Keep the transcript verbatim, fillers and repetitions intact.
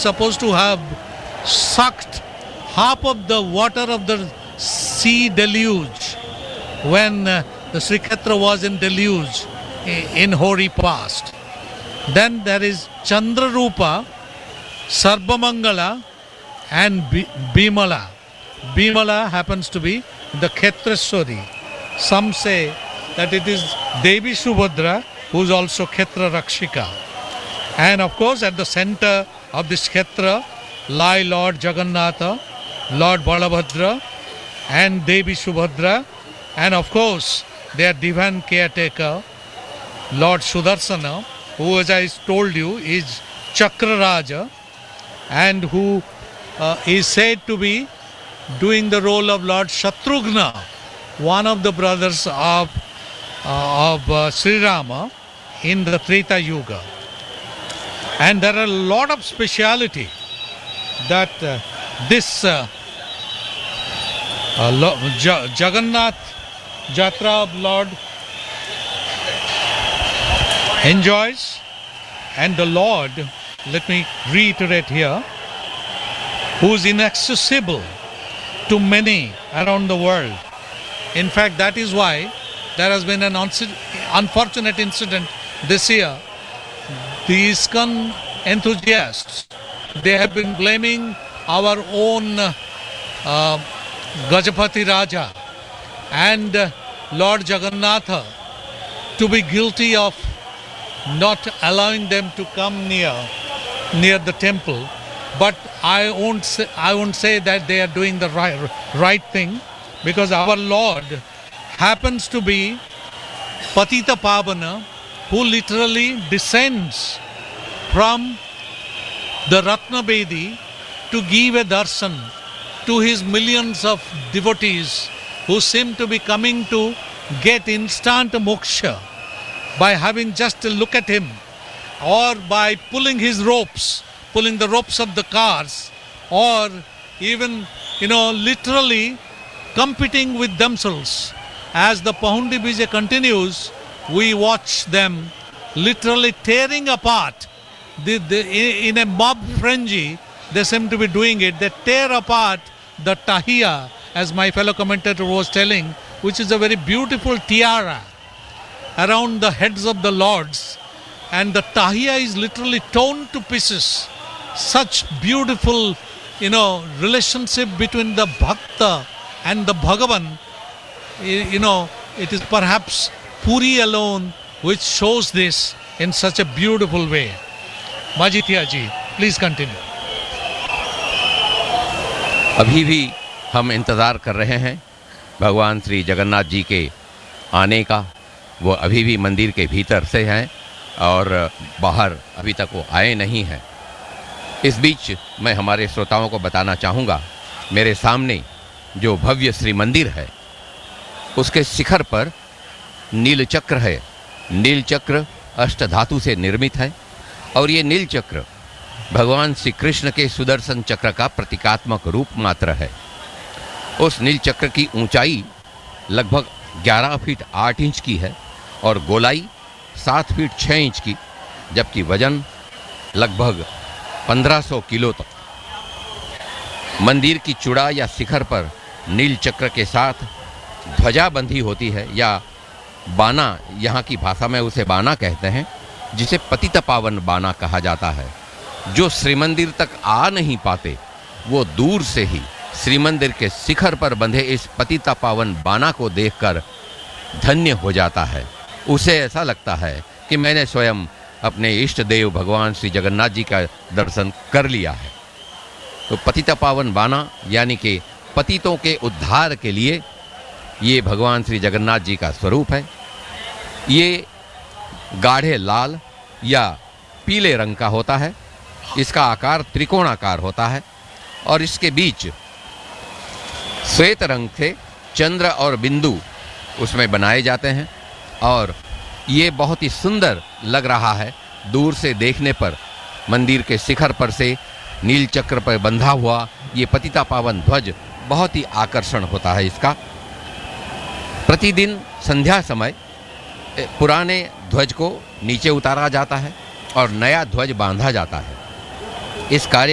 supposed to have sucked half of the water of the sea deluge when uh, the Srikshetra was in deluge in Hori past. Then there is Chandrarupa, Sarvamangala and Bimala. Bimala happens to be the Kshetreshwari. Some say that it is Devi Subhadra, who is also Kshetra Rakshika. And of course at the center of this Kshetra lie Lord Jagannatha, Lord Balabhadra and Devi Subhadra, and of course their divine caretaker Lord Sudarsana, who, as I told you, is Chakraraja and who uh, is said to be doing the role of Lord Shatrughna, one of the brothers of, uh, of uh, Sri Rama in the Treta Yuga. And there are a lot of speciality that uh, this uh, uh, J- Jagannath Jatra of Lord enjoys. And the Lord, let me reiterate here, who is inaccessible to many around the world. In fact, that is why there has been an unfortunate incident this year. The ISKCON enthusiasts, they have been blaming our own uh, Gajapati Raja and uh, Lord Jagannatha to be guilty of not allowing them to come near near the temple. But I won't say, I won't say that they are doing the right, right thing, because our Lord happens to be Patita Pavana, who literally descends from the Ratna Bedi to give a darshan to his millions of devotees who seem to be coming to get instant moksha by having just a look at him, or by pulling his ropes, pulling the ropes of the cars, or even, you know, literally competing with themselves. As the Pahundi Bija continues, we watch them literally tearing apart. The, the, in a mob frenzy, they seem to be doing it. They tear apart the tahiya, as my fellow commentator was telling, which is a very beautiful tiara around the heads of the lords. And the tahiya is literally torn to pieces. Such beautiful, you know, relationship between the bhakta and the Bhagavan. You know, it is perhaps Puri alone which shows this in such a beautiful way. Majithia ji, please continue. अभी भी हम इंतज़ार कर रहे हैं भगवान श्री जगन्नाथ जी के आने का। वो अभी भी मंदिर के भीतर से हैं और बाहर अभी तक वो आए नहीं हैं। इस बीच मैं हमारे श्रोताओं को बताना चाहूँगा, मेरे सामने जो भव्य श्री मंदिर है उसके शिखर पर नील चक्र है। नील चक्र अष्टधातु से निर्मित है और ये नील चक्र भगवान श्री कृष्ण के सुदर्शन चक्र का प्रतीकात्मक रूप मात्र है। उस नील चक्र की ऊंचाई लगभग ग्यारह फीट आठ इंच की है और गोलाई सात फीट छः इंच की, जबकि वजन लगभग पंद्रह सौ किलो तक। मंदिर की चूड़ा या शिखर पर नील चक्र के साथ ध्वजा बंधी होती है, या बाना, यहाँ की भाषा में उसे बाना कहते हैं, जिसे पतित पावन बाना कहा जाता है। जो श्रीमंदिर तक आ नहीं पाते वो दूर से ही श्रीमंदिर के शिखर पर बंधे इस पतित पावन बाना को देखकर धन्य हो जाता है। उसे ऐसा लगता है कि मैंने स्वयं अपने इष्ट देव भगवान श्री जगन्नाथ जी का दर्शन कर लिया है। तो पतित पावन बाना यानी कि पतितों के उद्धार के लिए ये भगवान श्री जगन्नाथ जी का स्वरूप है। ये गाढ़े लाल या पीले रंग का होता है। इसका आकार त्रिकोणाकार होता है और इसके बीच श्वेत रंग से चंद्र और बिंदु उसमें बनाए जाते हैं और ये बहुत ही सुंदर लग रहा है। दूर से देखने पर मंदिर के शिखर पर से नील चक्र पर बंधा हुआ ये पतिता पावन ध्वज बहुत ही आकर्षण होता है इसका। प्रतिदिन संध्या समय पुराने ध्वज को नीचे उतारा जाता है और नया ध्वज बांधा जाता है। इस कार्य